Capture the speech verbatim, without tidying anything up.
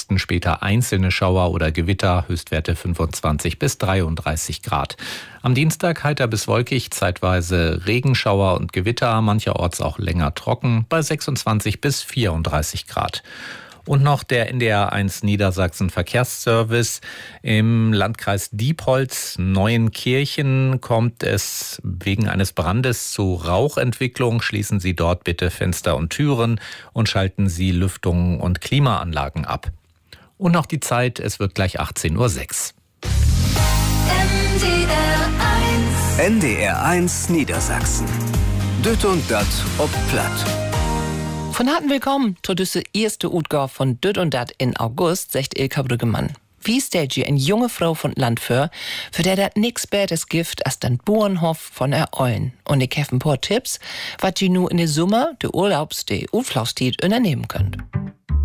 Westen später einzelne Schauer oder Gewitter, Höchstwerte fünfundzwanzig bis dreiunddreißig Grad. Am Dienstag heiter bis wolkig, zeitweise Regenschauer und Gewitter, mancherorts auch länger trocken, bei sechsundzwanzig bis vierunddreißig Grad. Und noch der N D R eins Niedersachsen Verkehrsservice. Im Landkreis Diepholz-Neuenkirchen kommt es wegen eines Brandes zu Rauchentwicklung. Schließen Sie dort bitte Fenster und Türen und schalten Sie Lüftungen und Klimaanlagen ab. Und noch die Zeit, es wird gleich achtzehn Uhr sechs. N D R eins Niedersachsen. Dütt und Dat ob Platt. Von harten Willkommen zu diese erste Utgabe von Dütt und Dat in August, sagt Ilka Brüggemann. Wie stellt ihr eine junge Frau von Land für, für der dat nix Bädes Gift als den Bauernhof von er Eulen? Und ich habe ein paar Tipps, was ihr nu in der Sommer, der Urlaubs-, der Urlaubszeit unternehmen könnt.